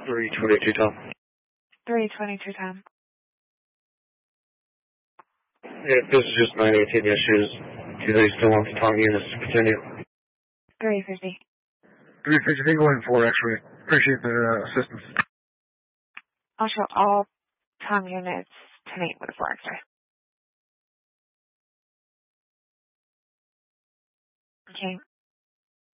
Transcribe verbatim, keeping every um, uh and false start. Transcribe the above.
three twenty-two, Tom. three twenty-two, Tom. Yeah, this is just nine eighteen issues. Do they still want the Tom units to continue? three fifty. three fifty, go ahead and four, actually. Appreciate the uh, assistance. I'll show all Tom units tonight with a four extra. Okay.